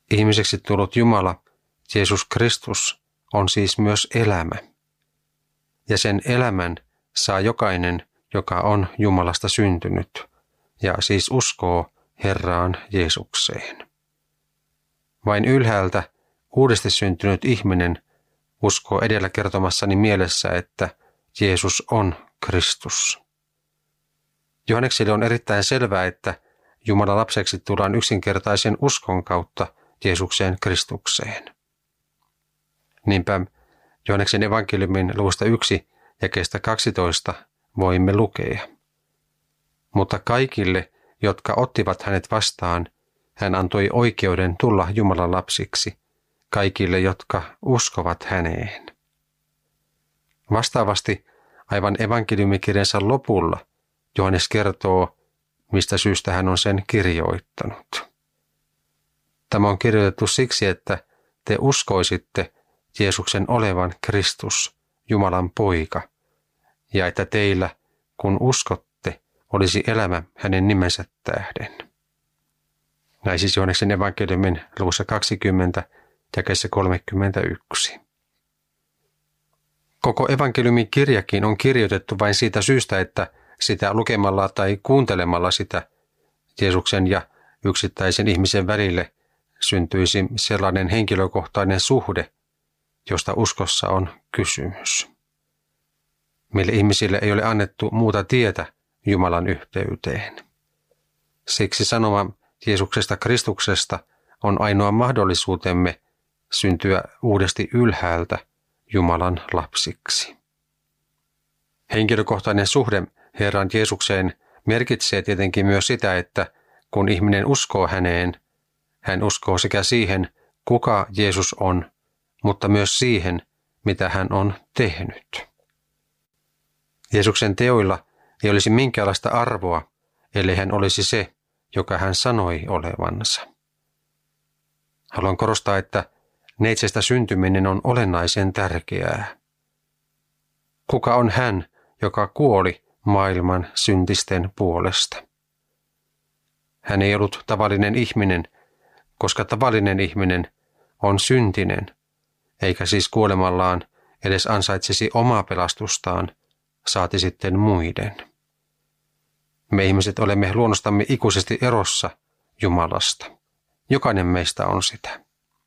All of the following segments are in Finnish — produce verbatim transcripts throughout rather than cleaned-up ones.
Ihmiseksi tullut Jumala, Jeesus Kristus, on siis myös elämä. Ja sen elämän saa jokainen, joka on Jumalasta syntynyt, ja siis uskoo Herraan Jeesukseen. Vain ylhäältä uudesti syntynyt ihminen uskoo edellä kertomassani mielessä, että Jeesus on Kristus. Johannekselle on erittäin selvää, että Jumalan lapseksi tullaan yksinkertaisen uskon kautta Jeesukseen Kristukseen. Niinpä Johanneksen evankeliumin luvusta yksi jakeesta kaksitoista voimme lukea. Mutta kaikille, jotka ottivat hänet vastaan, hän antoi oikeuden tulla Jumalan lapsiksi, kaikille, jotka uskovat häneen. Vastaavasti aivan evankeliumikirjansa lopulla Johannes kertoo, mistä syystä hän on sen kirjoittanut. Tämä on kirjoitettu siksi, että te uskoisitte Jeesuksen olevan Kristus, Jumalan poika, ja että teillä, kun uskotte, olisi elämä hänen nimensä tähden. Näin siis Johanneksen evankeliumin luvussa kaksikymmentä, jakeessa kolmekymmentäyksi. Koko evankeliumin kirjakin on kirjoitettu vain siitä syystä, että sitä lukemalla tai kuuntelemalla sitä Jeesuksen ja yksittäisen ihmisen välille syntyisi sellainen henkilökohtainen suhde, josta uskossa on kysymys. Meille ihmisille ei ole annettu muuta tietä Jumalan yhteyteen. Siksi sanoma Jeesuksesta Kristuksesta on ainoa mahdollisuutemme syntyä uudesti ylhäältä Jumalan lapsiksi. Henkilökohtainen suhde Herran Jeesukseen merkitsee tietenkin myös sitä, että kun ihminen uskoo häneen, hän uskoo sekä siihen, kuka Jeesus on, mutta myös siihen, mitä hän on tehnyt. Jeesuksen teoilla ei olisi minkäänlaista arvoa, ellei hän olisi se, joka hän sanoi olevansa. Haluan korostaa, että neitsestä syntyminen on olennaisen tärkeää. Kuka on hän, joka kuoli maailman syntisten puolesta? Hän ei ollut tavallinen ihminen, koska tavallinen ihminen on syntinen, eikä siis kuolemallaan edes ansaitsisi omaa pelastustaan, saati sitten muiden. Me ihmiset olemme luonnostamme ikuisesti erossa Jumalasta. Jokainen meistä on sitä.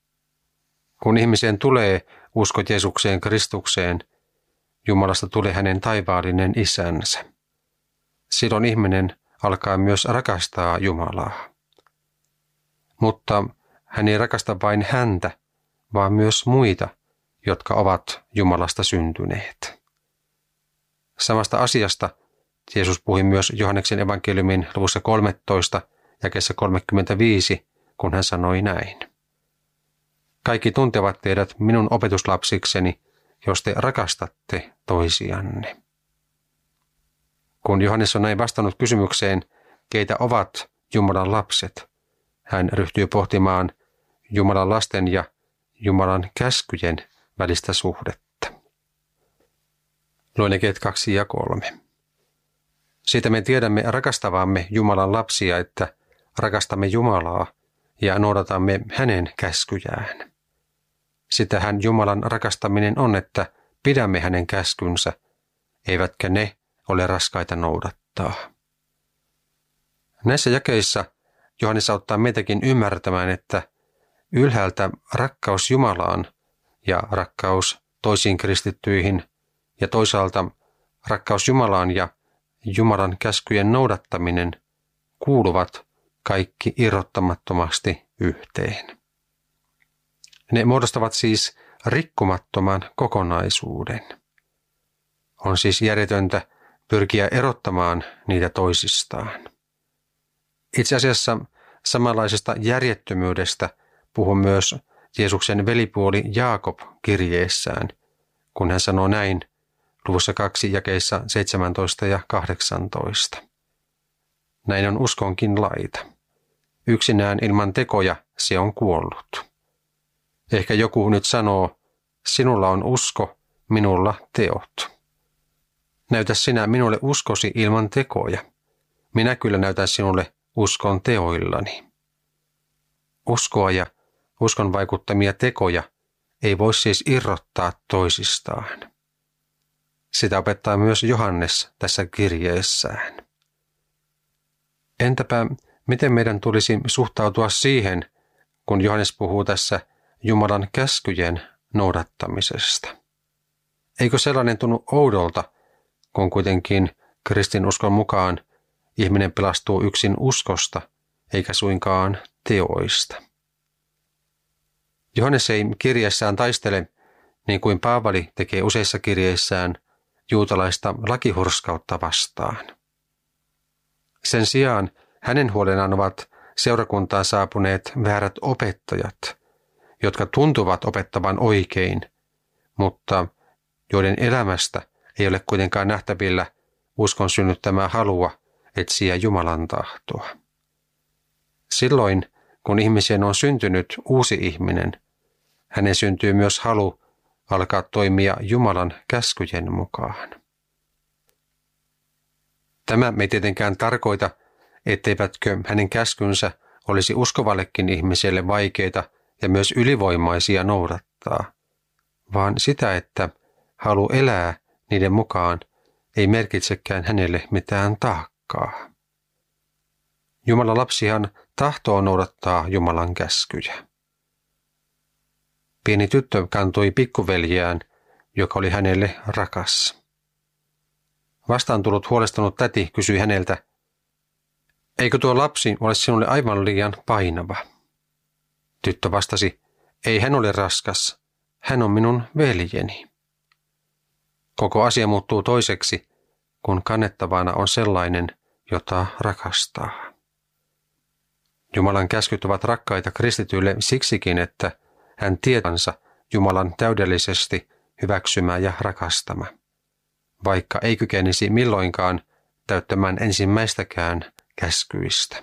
Kun ihmiseen tulee usko Jeesukseen Kristukseen, Jumalasta tulee hänen taivaallinen isänsä. Silloin ihminen alkaa myös rakastaa Jumalaa. Mutta hän ei rakasta vain häntä, vaan myös muita, jotka ovat Jumalasta syntyneet. Samasta asiasta Jeesus puhui myös Johanneksen evankeliumin luvussa kolmetoista, jakeessa kolmekymmentäviisi, kun hän sanoi näin. Kaikki tuntevat teidät minun opetuslapsikseni, jos te rakastatte toisianne. Kun Johannes on näin vastannut kysymykseen, keitä ovat Jumalan lapset, hän ryhtyy pohtimaan Jumalan lasten ja Jumalan käskyjen välistä suhdetta. Luen jakeet kaksi ja kolme. Siitä me tiedämme rakastavamme Jumalan lapsia, että rakastamme Jumalaa ja noudatamme hänen käskyjään. Sitähän Jumalan rakastaminen on, että pidämme hänen käskynsä, eivätkä ne ole raskaita noudattaa. Näissä jakeissa Johannes auttaa meitäkin ymmärtämään, että ylhäältä rakkaus Jumalaan ja rakkaus toisiin kristittyihin ja toisaalta rakkaus Jumalaan ja Jumalan käskyjen noudattaminen kuuluvat kaikki irrottamattomasti yhteen. Ne muodostavat siis rikkumattoman kokonaisuuden. On siis järjetöntä pyrkiä erottamaan niitä toisistaan. Itse asiassa samanlaisesta järjettömyydestä puhuu myös Jeesuksen velipuoli Jaakob kirjeessään, kun hän sanoo näin luvussa kaksi jakeissa seitsemäntoista ja kahdeksantoista. Näin on uskonkin laita. Yksinään ilman tekoja se on kuollut. Ehkä joku nyt sanoo, sinulla on usko, minulla teot. Näytä sinä minulle uskosi ilman tekoja. Minä kyllä näytän sinulle uskon teoillani. Uskoa ja uskon vaikuttamia tekoja ei voi siis irrottaa toisistaan. Sitä opettaa myös Johannes tässä kirjeessään. Entäpä miten meidän tulisi suhtautua siihen, kun Johannes puhuu tässä Jumalan käskyjen noudattamisesta? Eikö sellainen tunnu oudolta, kun kuitenkin kristinuskon mukaan ihminen pelastuu yksin uskosta, eikä suinkaan teoista? Johannes ei kirjeessään taistele, niin kuin Paavali tekee useissa kirjeissään, juutalaista lakihurskautta vastaan. Sen sijaan hänen huolenaan ovat seurakuntaan saapuneet väärät opettajat, jotka tuntuvat opettavan oikein, mutta joiden elämästä ei ole kuitenkaan nähtävillä uskon synnyttämää halua etsiä Jumalan tahtoa. Silloin, kun ihmiseen on syntynyt uusi ihminen, hänen syntyy myös halu alkaa toimia Jumalan käskyjen mukaan. Tämä ei tietenkään tarkoita, etteivätkö hänen käskynsä olisi uskovallekin ihmiselle vaikeita ja myös ylivoimaisia noudattaa, vaan sitä, että halu elää niiden mukaan ei merkitsekään hänelle mitään taakkaa. Jumalan lapsihan tahtoo noudattaa Jumalan käskyjä. Pieni tyttö kantoi pikkuveljeään, joka oli hänelle rakas. Vastaan tullut huolestunut täti kysyi häneltä, eikö tuo lapsi ole sinulle aivan liian painava? Tyttö vastasi, ei hän ole raskas, hän on minun veljeni. Koko asia muuttuu toiseksi, kun kannettavana on sellainen, jota rakastaa. Jumalan käskyt ovat rakkaita kristityille siksikin, että hän tietänsä Jumalan täydellisesti hyväksymä ja rakastama, vaikka ei kykenisi milloinkaan täyttämään ensimmäistäkään käskyistä.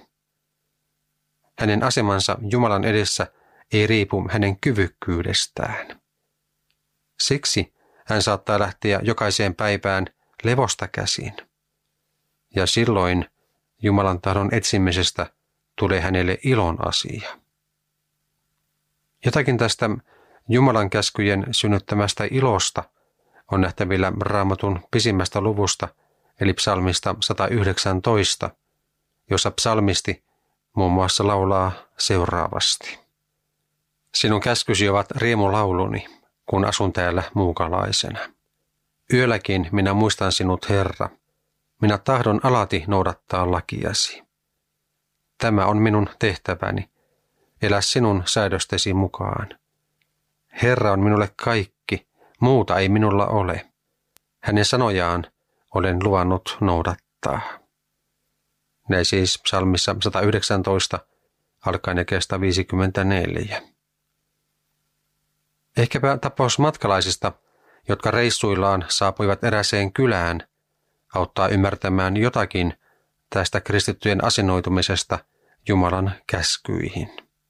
Hänen asemansa Jumalan edessä ei riipu hänen kyvykkyydestään. Siksi hän saattaa lähteä jokaiseen päivään levosta käsin. Ja silloin Jumalan tahdon etsimisestä tulee hänelle ilon asia. Jotakin tästä Jumalan käskyjen synnyttämästä ilosta on nähtävillä Raamatun pisimmästä luvusta, eli psalmista sata yhdeksäntoista, jossa psalmisti muun muassa laulaa seuraavasti. Sinun käskysi ovat riemulauluni, kun asun täällä muukalaisena. Yölläkin minä muistan sinut, Herra. Minä tahdon alati noudattaa lakiasi. Tämä on minun tehtäväni, elä sinun säädöstesi mukaan. Herra on minulle kaikki, muuta ei minulla ole. Hänen sanojaan olen luvannut noudattaa. Näin siis psalmissa sata yhdeksäntoista, alkaen jakeesta viisikymmentäneljä. Ehkäpä tapaus matkalaisista, jotka reissuillaan saapuivat eräseen kylään, auttaa ymmärtämään jotakin tästä kristittyjen asennoitumisesta Jumalan käskyihin.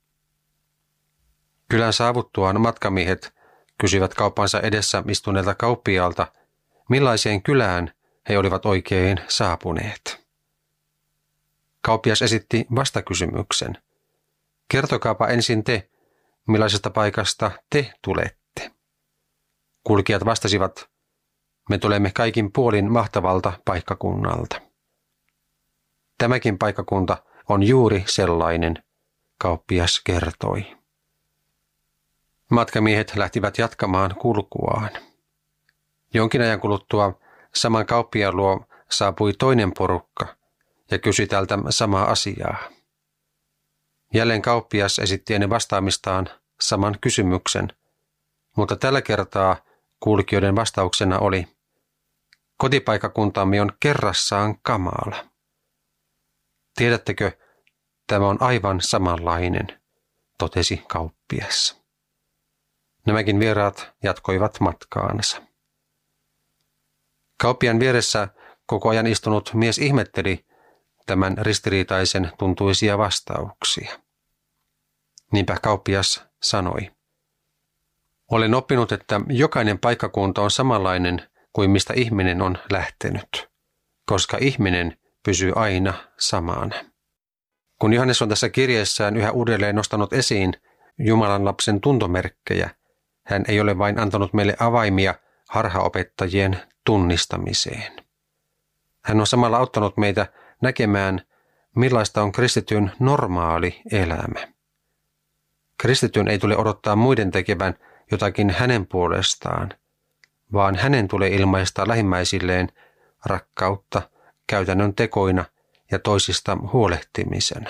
Kylän saavuttuaan matkamiehet kysyivät kauppansa edessä istuneelta kauppiaalta, millaiseen kylään he olivat oikein saapuneet. Kauppias esitti vastakysymyksen. Kertokaapa ensin te, millaisesta paikasta te tulette. Kulkijat vastasivat, me tulemme kaikin puolin mahtavalta paikkakunnalta. Tämäkin paikkakunta on juuri sellainen, kauppias kertoi. Matkamiehet lähtivät jatkamaan kulkuaan. Jonkin ajan kuluttua saman kauppiaan luo saapui toinen porukka ja kysyi tältä samaa asiaa. Jälleen kauppias esitti ennen vastaamistaan saman kysymyksen, mutta tällä kertaa kuulijoiden vastauksena oli, kotipaikkakuntamme on kerrassaan kamala. Tiedättekö, tämä on aivan samanlainen, totesi kauppias. Nämäkin vieraat jatkoivat matkaansa. Kauppiaan vieressä koko ajan istunut mies ihmetteli tämän ristiriitaisen tuntuisia vastauksia. Niinpä kauppias sanoi, olen oppinut, että jokainen paikkakunta on samanlainen kuin mistä ihminen on lähtenyt, koska ihminen pysyy aina samana. Kun Johannes on tässä kirjeessään yhä uudelleen nostanut esiin Jumalan lapsen tuntomerkkejä, hän ei ole vain antanut meille avaimia harhaopettajien tunnistamiseen. Hän on samalla auttanut meitä näkemään, millaista on kristityn normaali elämä. Kristityn ei tule odottaa muiden tekevän jotakin hänen puolestaan, vaan hänen tulee ilmaista lähimmäisilleen rakkautta käytännön tekoina ja toisista huolehtimisena.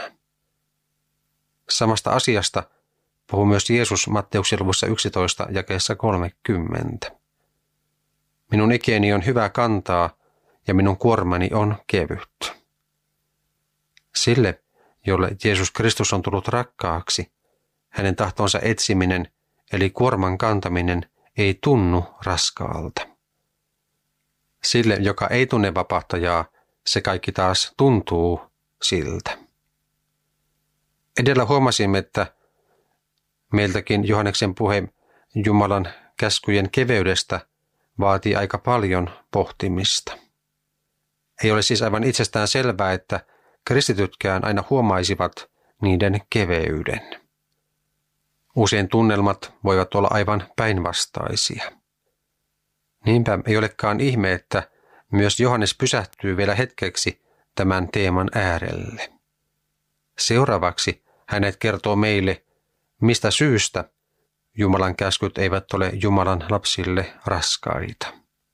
Samasta asiasta puhuu myös Jeesus Matteuksen luvussa yksitoista jakeessa kolmekymmentä. Minun ikäni on hyvä kantaa ja minun kuormani on kevyt. Sille, jolle Jeesus Kristus on tullut rakkaaksi, hänen tahtonsa etsiminen eli kuorman kantaminen ei tunnu raskaalta. Sille, joka ei tunne vapahtajaa, se kaikki taas tuntuu siltä. Edellä huomasimme, että meiltäkin Johanneksen puhe Jumalan käskyjen keveydestä vaatii aika paljon pohtimista. Ei ole siis aivan itsestään selvää, että kristitytkään aina huomaisivat niiden keveyden. Usein tunnelmat voivat olla aivan päinvastaisia. Niinpä ei olekaan ihme, että myös Johannes pysähtyy vielä hetkeksi tämän teeman äärelle. Seuraavaksi hänet kertoo meille, mistä syystä Jumalan käskyt eivät ole Jumalan lapsille raskaita.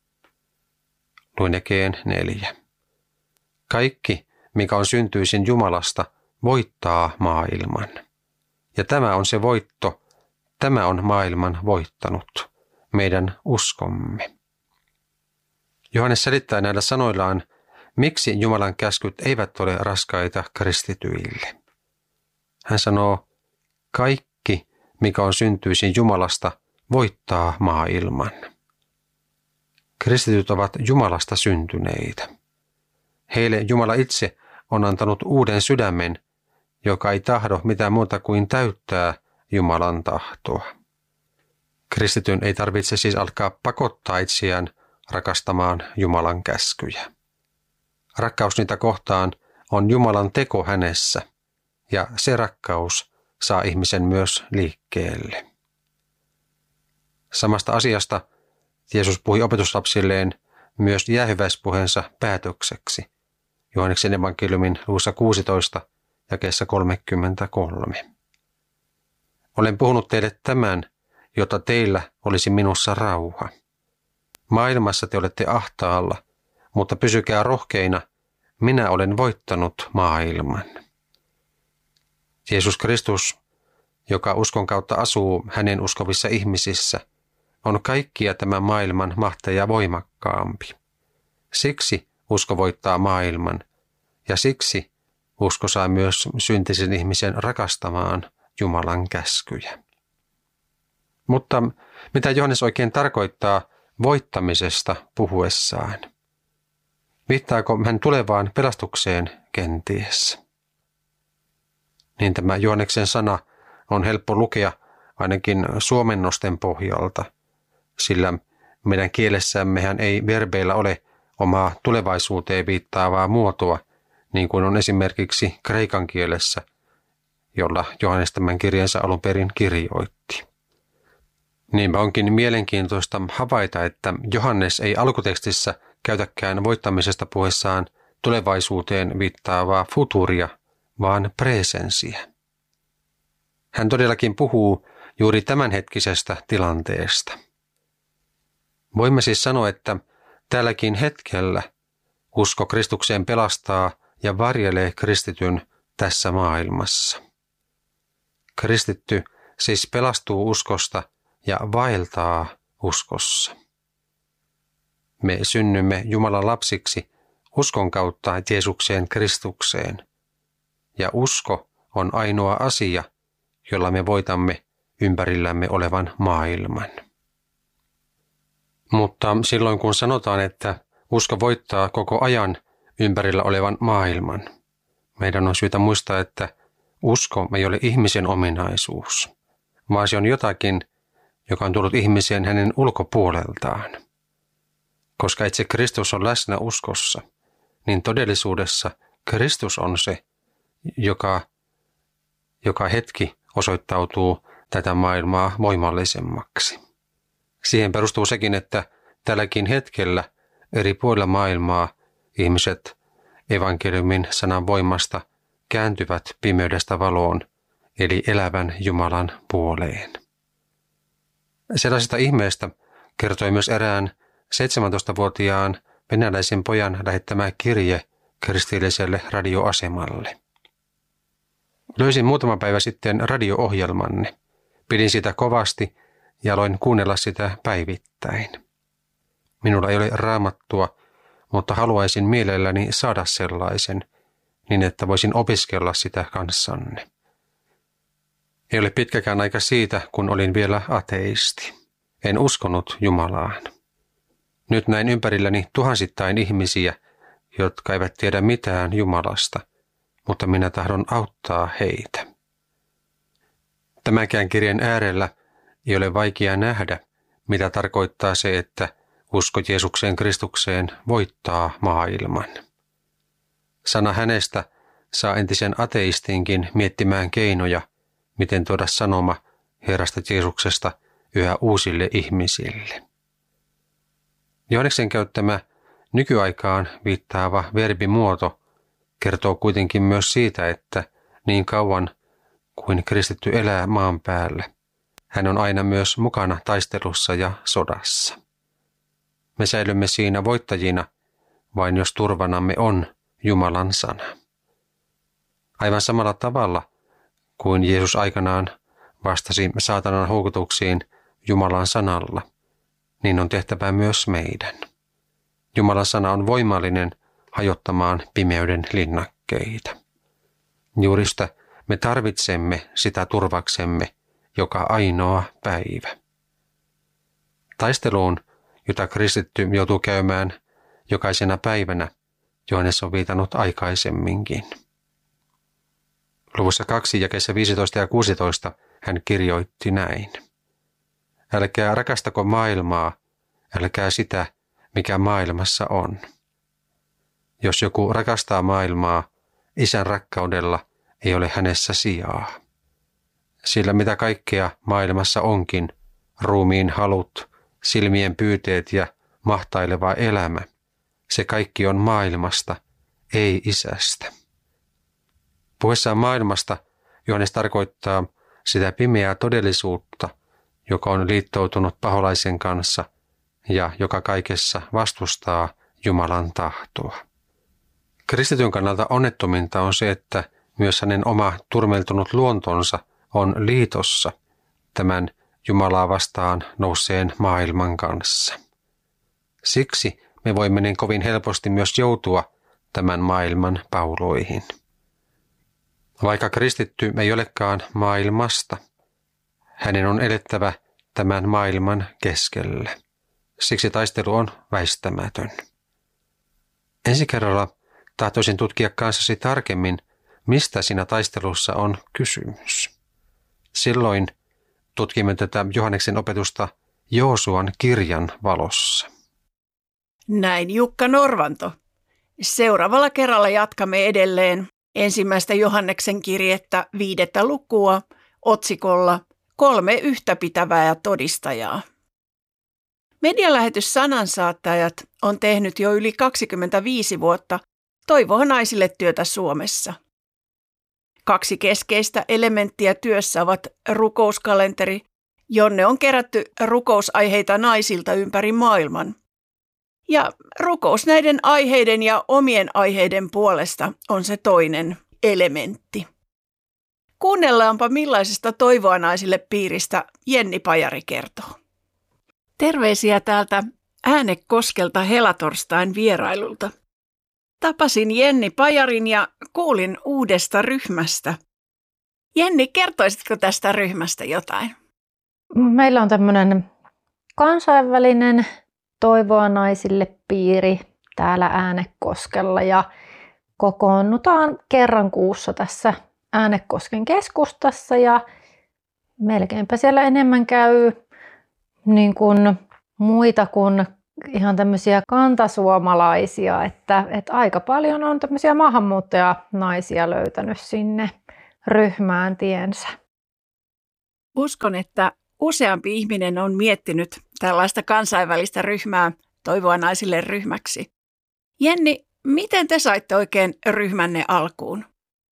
Luen jakeen neljä. Kaikki, mikä on syntyisin Jumalasta, voittaa maailman. Ja tämä on se voitto, tämä on maailman voittanut, meidän uskomme. Johannes selittää näillä sanoillaan, miksi Jumalan käskyt eivät ole raskaita kristityille. Hän sanoo, kaikki, mikä on syntyisin Jumalasta, voittaa maailman. Kristityt ovat Jumalasta syntyneitä. Heille Jumala itse on antanut uuden sydämen, joka ei tahdo mitään muuta kuin täyttää Jumalan tahtoa. Kristityn ei tarvitse siis alkaa pakottaa itseään rakastamaan Jumalan käskyjä. Rakkaus niitä kohtaan on Jumalan teko hänessä, ja se rakkaus saa ihmisen myös liikkeelle. Samasta asiasta Jeesus puhui opetuslapsilleen myös jäähyväispuheensa päätökseksi, Johanneksen evankeliumin luvussa kuusitoista jakeessa kolmekymmentäkolme. Olen puhunut teille tämän, jotta teillä olisi minussa rauha. Maailmassa te olette ahtaalla, mutta pysykää rohkeina, minä olen voittanut maailman. Jeesus Kristus, joka uskon kautta asuu hänen uskovissa ihmisissä, on kaikkia tämän maailman mahteja voimakkaampi. Siksi usko voittaa maailman, ja siksi usko saa myös syntisen ihmisen rakastamaan Jumalan käskyjä. Mutta mitä Johannes oikein tarkoittaa voittamisesta puhuessaan? Viittaako hän tulevaan pelastukseen kenties? Niin tämä Johanneksen sana on helppo lukea ainakin suomennosten pohjalta, sillä meidän kielessämmehän ei verbeillä ole omaa tulevaisuuteen viittaavaa muotoa, niin kuin on esimerkiksi kreikan kielessä, jolla Johannes tämän kirjansa alun perin kirjoitti. Niinpä onkin mielenkiintoista havaita, että Johannes ei alkutekstissä käytäkään voittamisesta puheessaan tulevaisuuteen viittaavaa futuria, vaan presensiä. Hän todellakin puhuu juuri tämänhetkisestä tilanteesta. Voimme siis sanoa, että tälläkin hetkellä usko Kristukseen pelastaa ja varjelee kristityn tässä maailmassa. Kristitty siis pelastuu uskosta ja vaeltaa uskossa. Me synnymme Jumalan lapsiksi uskon kautta Jeesukseen Kristukseen, ja usko on ainoa asia, jolla me voitamme ympärillämme olevan maailman. Mutta silloin kun sanotaan, että usko voittaa koko ajan ympärillä olevan maailman, meidän on syytä muistaa, että usko ei ole ihmisen ominaisuus, vaan se on jotakin, joka on tullut ihmiseen hänen ulkopuoleltaan. Koska itse Kristus on läsnä uskossa, niin todellisuudessa Kristus on se, joka joka hetki osoittautuu tätä maailmaa voimallisemmaksi. Siihen perustuu sekin, että tälläkin hetkellä eri puolilla maailmaa ihmiset evankeliumin sanan voimasta kääntyvät pimeydestä valoon, eli elävän Jumalan puoleen. Sellaisesta ihmeestä kertoi myös erään seitsemäntoistavuotiaan venäläisen pojan lähettämä kirje kristilliselle radioasemalle. Löysin muutama päivä sitten radio-ohjelmanne. Pidin sitä kovasti ja aloin kuunnella sitä päivittäin. Minulla ei ole raamattua, mutta haluaisin mielelläni saada sellaisen, niin että voisin opiskella sitä kanssanne. Ei ole pitkäkään aika siitä, kun olin vielä ateisti. En uskonut Jumalaan. Nyt näin ympärilläni tuhansittain ihmisiä, jotka eivät tiedä mitään Jumalasta, mutta minä tahdon auttaa heitä. Tämänkään kirjan äärellä ei ole vaikea nähdä, mitä tarkoittaa se, että usko Jeesukseen Kristukseen voittaa maailman. Sana hänestä saa entisen ateistinkin miettimään keinoja, miten tuoda sanoma Herrasta Jeesuksesta yhä uusille ihmisille. Johanneksen käyttämä nykyaikaan viittaava verbimuoto kertoo kuitenkin myös siitä, että niin kauan kuin kristitty elää maan päällä, hän on aina myös mukana taistelussa ja sodassa. Me säilymme siinä voittajina, vain jos turvanamme on Jumalan sana. Aivan samalla tavalla kuin Jeesus aikanaan vastasi saatanan houkutuksiin Jumalan sanalla, niin on tehtävä myös meidän. Jumalan sana on voimallinen hajottamaan pimeyden linnakkeita. Juuri sitä me tarvitsemme sitä turvaksemme joka ainoa päivä. Taisteluun, jota kristitty joutuu käymään jokaisena päivänä, Johannes on viitannut aikaisemminkin. Luvussa kaksi jakeessa viisitoista ja kuusitoista hän kirjoitti näin. Älkää rakastako maailmaa, älkää sitä, mikä maailmassa on. Jos joku rakastaa maailmaa, Isän rakkaudella ei ole hänessä sijaa. Sillä mitä kaikkea maailmassa onkin, ruumiin halut, silmien pyyteet ja mahtaileva elämä, se kaikki on maailmasta, ei Isästä. Puhuessaan maailmasta Johannes tarkoittaa sitä pimeää todellisuutta, joka on liittoutunut paholaisen kanssa ja joka kaikessa vastustaa Jumalan tahtoa. Kristityn kannalta onnettominta on se, että myös hänen oma turmeltunut luontonsa on liitossa tämän Jumalaa vastaan nousseen maailman kanssa. Siksi me voimme niin kovin helposti myös joutua tämän maailman pauloihin. Vaikka kristitty ei olekaan maailmasta, hänen on elettävä tämän maailman keskellä. Siksi taistelu on väistämätön. Ensi kerralla tahtoisin tutkia kanssasi tarkemmin, mistä siinä taistelussa on kysymys. Silloin tutkimme tätä Johanneksen opetusta Joosuan kirjan valossa. Näin Jukka Norvanto. Seuraavalla kerralla jatkamme edelleen ensimmäistä Johanneksen kirjettä viidettä lukua otsikolla Kolme yhtäpitävää todistajaa. Medialähetys Sanansaattajat on tehnyt jo yli kaksikymmentäviisi vuotta Toivoa naisille työtä Suomessa. Kaksi keskeistä elementtiä työssä ovat rukouskalenteri, jonne on kerätty rukousaiheita naisilta ympäri maailman. Ja rukous näiden aiheiden ja omien aiheiden puolesta on se toinen elementti. Kuunnellaanpa millaisesta Toivoa naisille piiristä Jenni Pajari kertoo. Terveisiä täältä Äänekoskelta helatorstain vierailulta. Tapasin Jenni Pajarin ja kuulin uudesta ryhmästä. Jenni, kertoisitko tästä ryhmästä jotain? Meillä on tämmöinen kansainvälinen Toivoa naisille piiri täällä Äänekoskella ja kokoonnutaan kerran kuussa tässä Äänekosken keskustassa ja melkeinpä siellä enemmän käy niin kuin muita kuin ihan tämmöisiä kantasuomalaisia, että, että aika paljon on tämmöisiä maahanmuuttajanaisia löytänyt sinne ryhmään tiensä. Uskon, että useampi ihminen on miettinyt tällaista kansainvälistä ryhmää Toivoa naisille ryhmäksi. Jenni, miten te saitte oikein ryhmänne alkuun?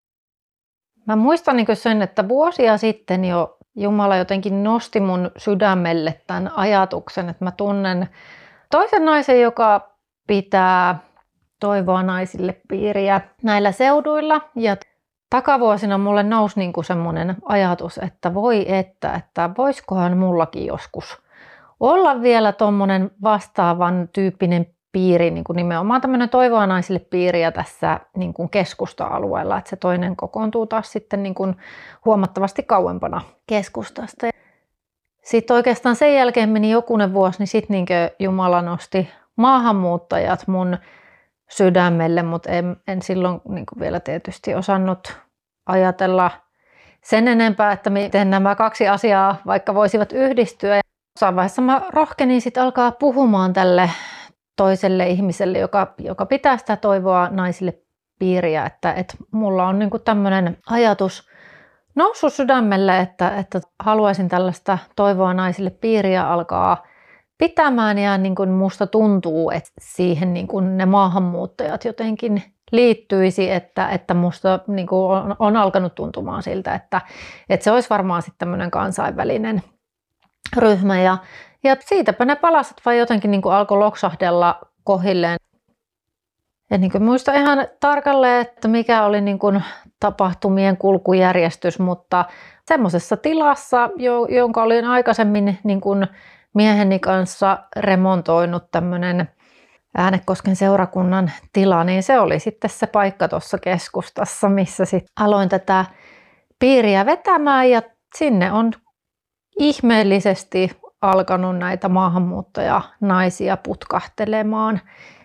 Mä muistan niin sen, että vuosia sitten jo Jumala jotenkin nosti mun sydämelle tämän ajatuksen, että mä tunnen toisen naisen, joka pitää Toivoa naisille piiriä näillä seuduilla. Ja takavuosina mulle nousi niin kuin semmoinen ajatus, että voi että, että voisikohan mullakin joskus olla vielä tommonen vastaavan tyyppinen piiri, niin kuin nimenomaan tämmöinen Toivoa naisille piiriä tässä niin kuin keskusta-alueella, että se toinen kokoontuu taas sitten niin kuin huomattavasti kauempana keskustasta. Sitten oikeastaan sen jälkeen meni jokunen vuosi, niin sitten niin Jumala nosti maahanmuuttajat mun sydämelle, mutta en, en silloin niin kuin vielä tietysti osannut ajatella sen enempää, että miten nämä kaksi asiaa vaikka voisivat yhdistyä. Jossain vaiheessa mä rohkenin sitten alkaa puhumaan tälle toiselle ihmiselle, joka, joka pitää sitä Toivoa naisille piiriä, että, että mulla on niin kuin tämmöinen ajatus noussut sydämelle, että, että haluaisin tällaista Toivoa naisille piiriä alkaa pitämään ja niin kuin musta tuntuu, että siihen niin kuin ne maahanmuuttajat jotenkin liittyisi, että, että musta niin kuin on, on alkanut tuntumaan siltä, että, että se olisi varmaan sitten tämmöinen kansainvälinen ryhmä ja, ja siitäpä ne palaset vai jotenkin niin kuin alkoi loksahdella kohilleen. En niin kuin muista ihan tarkalleen, että mikä oli niin kuin tapahtumien kulkujärjestys, mutta semmoisessa tilassa, jonka olin aikaisemmin niin kuin mieheni kanssa remontoinut tämmöinen Äänekosken seurakunnan tila, niin se oli sitten se paikka tuossa keskustassa, missä sitten aloin tätä piiriä vetämään ja sinne on ihmeellisesti alkanut näitä maahanmuuttajanaisia putkahtelemaan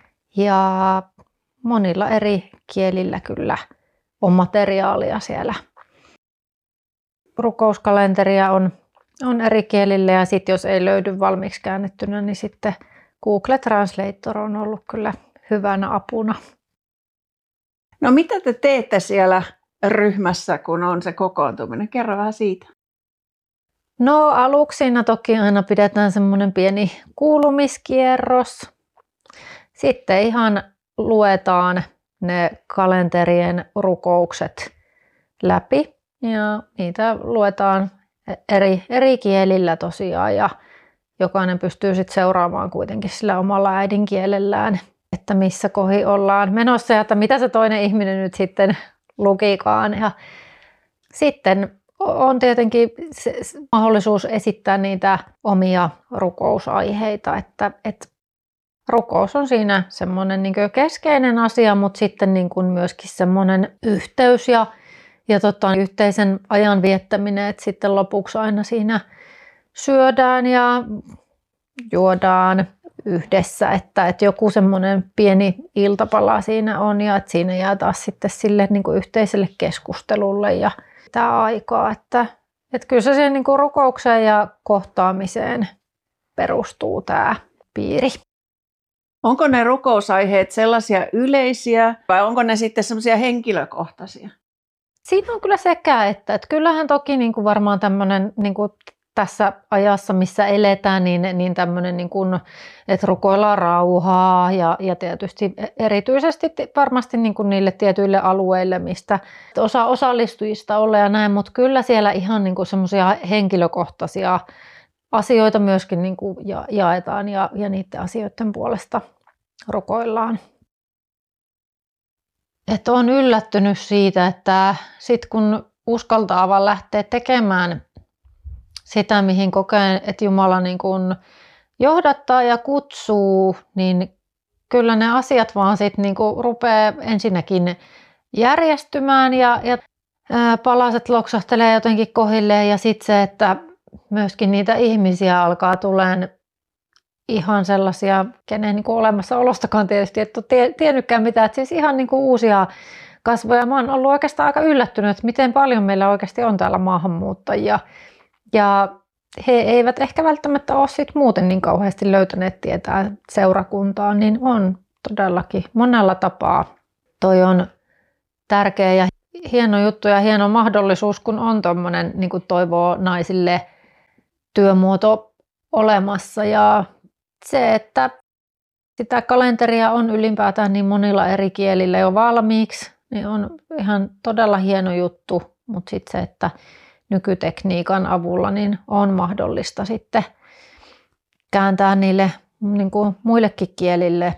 ja monilla eri kielillä kyllä on materiaalia siellä. Rukouskalenteria on, on eri kielillä ja sitten jos ei löydy valmiiksi käännettynä, niin sitten Google Translator on ollut kyllä hyvänä apuna. No mitä te teette siellä ryhmässä, kun on se kokoontuminen? Kerro vähän siitä. No aluksi toki aina pidetään semmoinen pieni kuulumiskierros. Sitten ihan luetaan ne kalenterien rukoukset läpi ja niitä luetaan eri, eri kielillä tosiaan ja jokainen pystyy sitten seuraamaan kuitenkin sillä omalla äidinkielellään, että missä kohi ollaan menossa ja että mitä se toinen ihminen nyt sitten lukikaan. Ja sitten on tietenkin se mahdollisuus esittää niitä omia rukousaiheita, että, että rukous on siinä semmoinen niin kuin keskeinen asia, mutta sitten niin kuin myöskin semmoinen yhteys ja, ja tota, yhteisen ajan viettäminen, että sitten lopuksi aina siinä syödään ja juodaan yhdessä, että, että joku semmoinen pieni iltapala siinä on ja että siinä jää taas sitten sille niin kuin yhteiselle keskustelulle ja tämä aikaa, että, että kyllä se siihen niin kuin rukoukseen ja kohtaamiseen perustuu tämä piiri. Onko ne rukousaiheet sellaisia yleisiä vai onko ne sitten semmoisia henkilökohtaisia? Siinä on kyllä sekä, että, että kyllähän toki niin kuin varmaan tämmöinen niin kuin tässä ajassa, missä eletään, niin, niin tämmöinen, niin kuin, että rukoillaan rauhaa ja, ja tietysti erityisesti varmasti niin kuin niille tietyille alueille, mistä osa osallistujista ole ja näin, mutta kyllä siellä ihan niin kuin semmoisia henkilökohtaisia asioita myöskin niin kuin ja, jaetaan ja, ja niiden asioiden puolesta rukoillaan. Et olen yllättynyt siitä, että sit kun uskaltaa vaan lähteä tekemään sitä, mihin kokeen, että Jumala niin kuin johdattaa ja kutsuu, niin kyllä ne asiat vaan sit niin kuin rupeaa ensinnäkin järjestymään ja, ja palaset loksahtelee jotenkin kohilleen ja sitten se, että myöskin niitä ihmisiä alkaa tulemaan ihan sellaisia, kenen niin kuin olemassaolostakaan tietysti et ole tiennytkään mitään, että siis ihan niin kuin uusia kasvoja. Mä oon ollut oikeastaan aika yllättynyt, että miten paljon meillä oikeasti on täällä maahanmuuttajia. Ja he eivät ehkä välttämättä ole sit muuten niin kauheasti löytäneet tietää seurakuntaa, niin on todellakin monella tapaa. Toi on tärkeä ja hieno juttu ja hieno mahdollisuus, kun on tuommoinen niin kuin Toivoo naisille työmuoto olemassa ja se, että sitä kalenteria on ylipäätään niin monilla eri kielillä jo valmiiksi, niin on ihan todella hieno juttu, mutta sitten se, että nykytekniikan avulla niin on mahdollista sitten kääntää niille niin kuin muillekin kielille.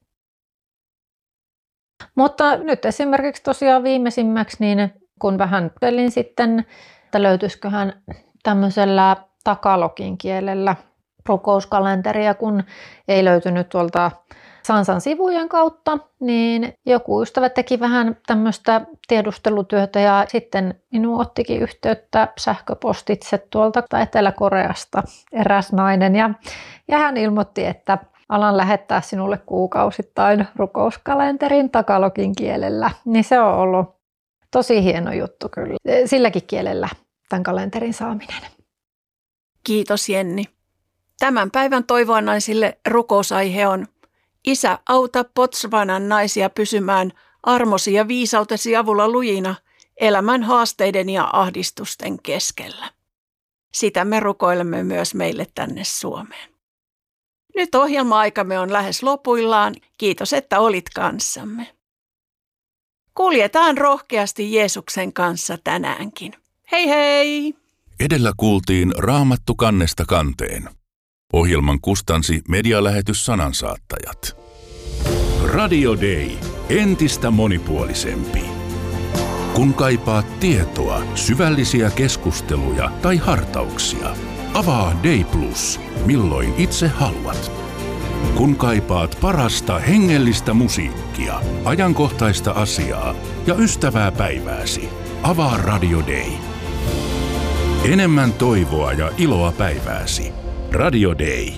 Mutta nyt esimerkiksi tosiaan viimeisimmäksi, niin kun vähän pelin sitten, että löytyisiköhän tämmöisellä tagalogin kielellä rukouskalenteria, kun ei löytynyt tuolta Sansan sivujen kautta, niin joku ystävä teki vähän tämmöistä tiedustelutyötä ja sitten minun ottikin yhteyttä sähköpostitse tuolta Etelä-Koreasta eräs nainen ja, ja hän ilmoitti, että alan lähettää sinulle kuukausittain rukouskalenterin tagalogin kielellä, niin se on ollut tosi hieno juttu kyllä, silläkin kielellä tämän kalenterin saaminen. Kiitos Jenni. Tämän päivän Toivoa naisille rukousaihe on: Isä, auta Botswanan naisia pysymään armosi ja viisautesi avulla lujina elämän haasteiden ja ahdistusten keskellä. Sitä me rukoilemme myös meille tänne Suomeen. Nyt ohjelma-aikamme on lähes lopuillaan. Kiitos, että olit kanssamme. Kuljetaan rohkeasti Jeesuksen kanssa tänäänkin. Hei hei! Edellä kuultiin Raamattu kannesta kanteen. Ohjelman kustansi medialähetys Sanansaattajat. Radio Day. Entistä monipuolisempi. Kun kaipaat tietoa, syvällisiä keskusteluja tai hartauksia, avaa Day Plus, milloin itse haluat. Kun kaipaat parasta hengellistä musiikkia, ajankohtaista asiaa ja ystävää päivääsi, avaa Radio Day. Enemmän toivoa ja iloa päivääsi. Radio Day.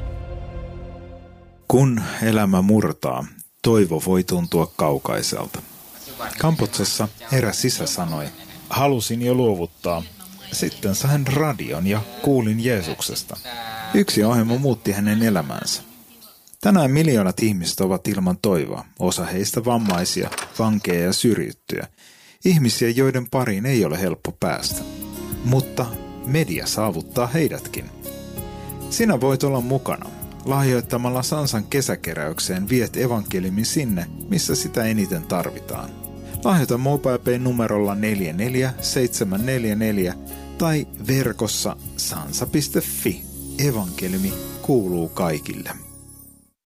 Kun elämä murtaa, toivo voi tuntua kaukaiselta. Kamputsessa eräs isä sanoi: halusin jo luovuttaa. Sitten sain radion ja kuulin Jeesuksesta. Yksi ohjelma muutti hänen elämänsä. Tänään miljoonat ihmiset ovat ilman toivoa, osa heistä vammaisia, vankeja ja syrjittyjä. Ihmisiä, joiden pariin ei ole helppo päästä. Mutta media saavuttaa heidätkin. Sinä voit olla mukana. Lahjoittamalla Sansan kesäkeräykseen viet evankeliumin sinne, missä sitä eniten tarvitaan. Lahjoita MobilePay numerolla neljä neljä seitsemän neljä neljä tai verkossa sansa piste fi. Evankeliumi kuuluu kaikille.